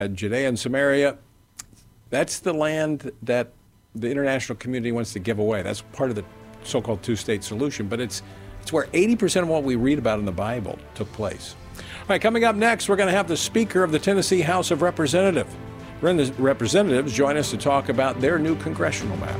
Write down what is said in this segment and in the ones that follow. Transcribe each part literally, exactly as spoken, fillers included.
Judea and Samaria, that's the land that the international community wants to give away. That's part of the so-called two-state solution, but it's it's where eighty percent of what we read about in the Bible took place. All right, coming up next, we're going to have the Speaker of the Tennessee House of Representatives. Representatives join us to talk about their new congressional map.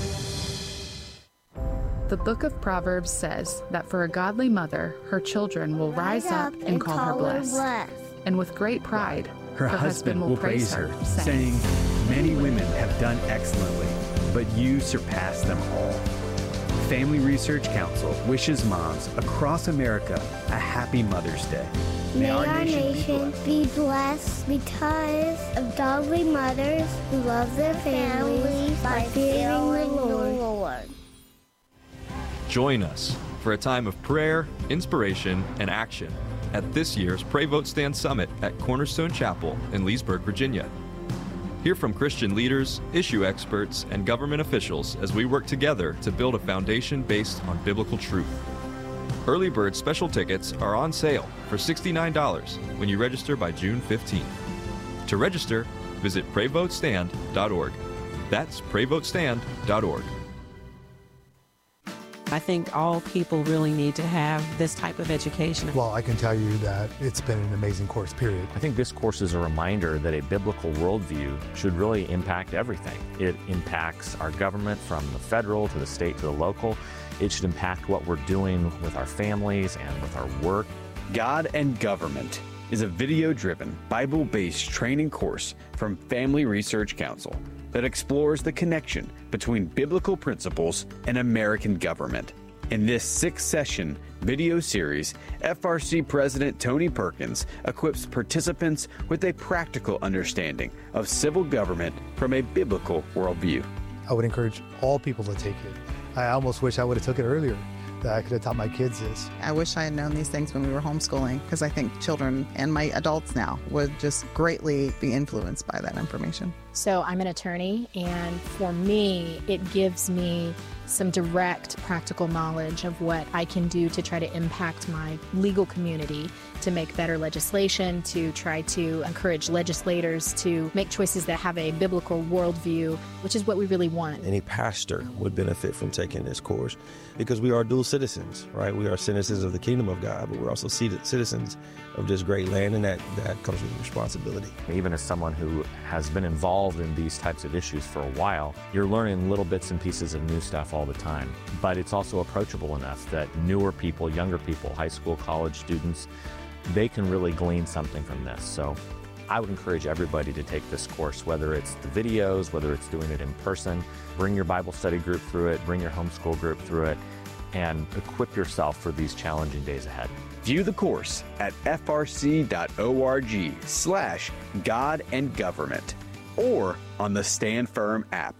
The book of Proverbs says that for a godly mother, her children will rise up and call her blessed. And with great pride, her husband will praise her, saying, "Many women have done excellently, but you surpass them all." Family Research Council wishes moms across America a happy Mother's Day. May our nation be blessed because of godly mothers who love their families by fearing the Lord. Join us for a time of prayer, inspiration, and action at this year's Pray Vote Stand Summit at Cornerstone Chapel in Leesburg, Virginia. Hear from Christian leaders, issue experts, and government officials as we work together to build a foundation based on biblical truth. Early bird special tickets are on sale for sixty-nine dollars when you register by June fifteenth. To register, visit pray vote stand dot org. That's pray vote stand dot org. I think all people really need to have this type of education. Well, I can tell you that it's been an amazing course, period. I think this course is a reminder that a biblical worldview should really impact everything. It impacts our government from the federal to the state to the local. It should impact what we're doing with our families and with our work. God and Government is a video-driven, Bible-based training course from Family Research Council that explores the connection between biblical principles and American government. In this six-session video series, F R C President Tony Perkins equips participants with a practical understanding of civil government from a biblical worldview. I would encourage all people to take it. I almost wish I would have took it earlier, that I could have taught my kids this. I wish I had known these things when we were homeschooling, because I think children and my adults now would just greatly be influenced by that information. So I'm an attorney, and for me, it gives me some direct practical knowledge of what I can do to try to impact my legal community, to make better legislation, to try to encourage legislators to make choices that have a biblical worldview, which is what we really want. Any pastor would benefit from taking this course because we are dual citizens, right? We are citizens of the kingdom of God, but we're also citizens of this great land, and that, that comes with responsibility. Even as someone who has been involved in these types of issues for a while, you're learning little bits and pieces of new stuff all the time. But it's also approachable enough that newer people, younger people, high school, college students, they can really glean something from this. So I would encourage everybody to take this course, whether it's the videos, whether it's doing it in person. Bring your Bible study group through it, bring your homeschool group through it, and equip yourself for these challenging days ahead. View the course at f r c dot org slash God and Government or on the Stand Firm app.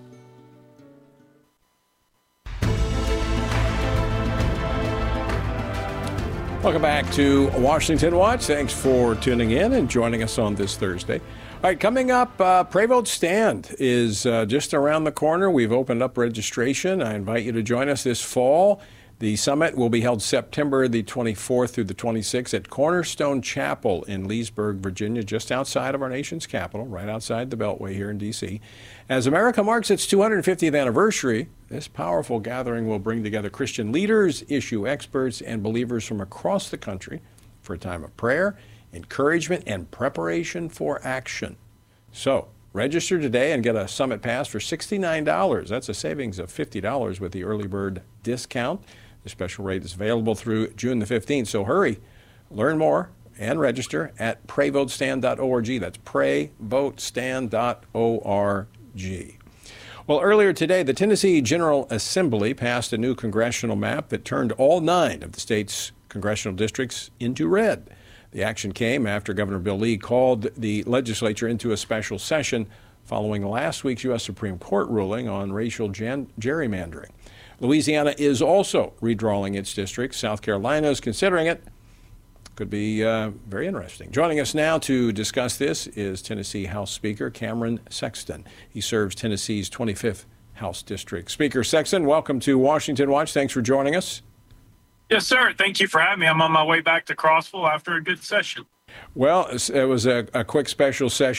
Welcome back to Washington Watch. Thanks for tuning in and joining us on this Thursday. All right, coming up, uh, Pray Vote Stand is uh, just around the corner. We've opened up registration. I invite you to join us this fall. The summit will be held September the twenty-fourth through the twenty-sixth at Cornerstone Chapel in Leesburg, Virginia, just outside of our nation's capital, right outside the Beltway here in D C As America marks its two hundred fiftieth anniversary, this powerful gathering will bring together Christian leaders, issue experts, and believers from across the country for a time of prayer, encouragement, and preparation for action. So, register today and get a summit pass for sixty-nine dollars. That's a savings of fifty dollars with the early bird discount. The special rate is available through June the fifteenth, so hurry. Learn more and register at pray vote stand dot org. That's pray vote stand dot org. Well, earlier today, the Tennessee General Assembly passed a new congressional map that turned all nine of the state's congressional districts into red. The action came after Governor Bill Lee called the legislature into a special session following last week's U S Supreme Court ruling on racial gen- gerrymandering. Louisiana is also redrawing its districts. South Carolina is considering it. Could be uh, very interesting. Joining us now to discuss this is Tennessee House Speaker Cameron Sexton. He serves Tennessee's twenty-fifth House District. Speaker Sexton, welcome to Washington Watch. Thanks for joining us. Yes, sir. Thank you for having me. I'm on my way back to Crossville after a good session. Well, it was a, a quick special session.